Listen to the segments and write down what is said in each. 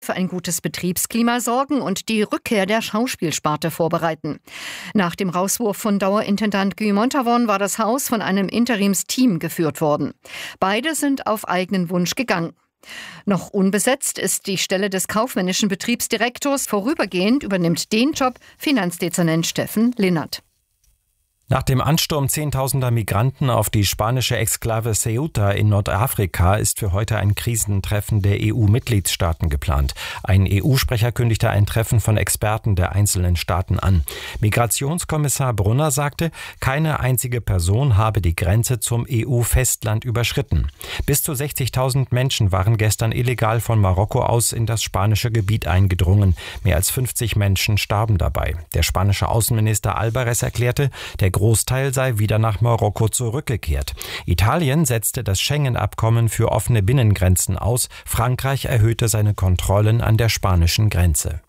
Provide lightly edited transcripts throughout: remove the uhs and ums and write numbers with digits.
für ein gutes Betriebsklima sorgen und die Rückkehr der Schauspielsparte vorbereiten. Nach dem Rauswurf von Dauerintendant Guy Montavon war das Haus von einem Interimsteam geführt worden. Beide sind auf eigenen Wunsch gegangen. Noch unbesetzt ist die Stelle des kaufmännischen Betriebsdirektors. Vorübergehend übernimmt den Job Finanzdezernent Steffen Linnert. Nach dem Ansturm zehntausender Migranten auf die spanische Exklave Ceuta in Nordafrika ist für heute ein Krisentreffen der EU-Mitgliedstaaten geplant. Ein EU-Sprecher kündigte ein Treffen von Experten der einzelnen Staaten an. Migrationskommissar Brunner sagte, keine einzige Person habe die Grenze zum EU-Festland überschritten. Bis zu 60.000 Menschen waren gestern illegal von Marokko aus in das spanische Gebiet eingedrungen. Mehr als 50 Menschen starben dabei. Der spanische Außenminister Albares erklärte, der Großteil sei wieder nach Marokko zurückgekehrt. Italien setzte das Schengen-Abkommen für offene Binnengrenzen aus. Frankreich erhöhte seine Kontrollen an der spanischen Grenze.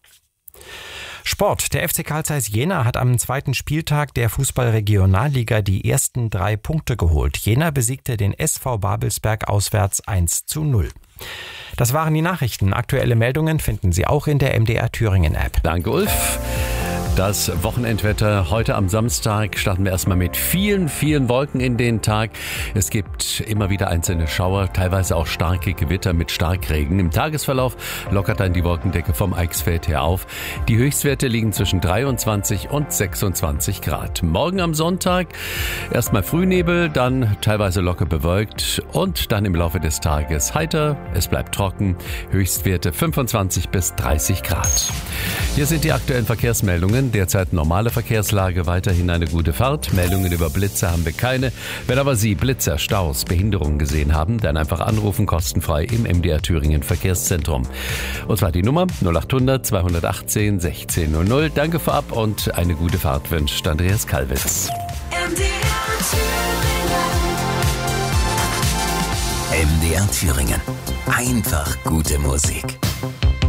Sport. Der FC Carl Zeiss Jena hat am zweiten Spieltag der Fußball-Regionalliga die ersten 3 Punkte geholt. Jena besiegte den SV Babelsberg auswärts 1:0. Das waren die Nachrichten. Aktuelle Meldungen finden Sie auch in der MDR Thüringen App. Danke, Ulf. Das Wochenendwetter heute am Samstag starten wir erstmal mit vielen Wolken in den Tag. Es gibt immer wieder einzelne Schauer, teilweise auch starke Gewitter mit Starkregen. Im Tagesverlauf lockert dann die Wolkendecke vom Eichsfeld her auf. Die Höchstwerte liegen zwischen 23 und 26 Grad. Morgen am Sonntag erstmal Frühnebel, dann teilweise locker bewölkt und dann im Laufe des Tages heiter. Es bleibt trocken, Höchstwerte 25 bis 30 Grad. Hier sind die aktuellen Verkehrsmeldungen. Derzeit normale Verkehrslage, weiterhin eine gute Fahrt. Meldungen über Blitze haben wir keine. Wenn aber Sie Blitzer, Staus, Behinderungen gesehen haben, dann einfach anrufen, kostenfrei im MDR Thüringen Verkehrszentrum. Und zwar die Nummer 0800 218 1600. Danke vorab und eine gute Fahrt wünscht Andreas Kalwitz. MDR Thüringen. Einfach gute Musik.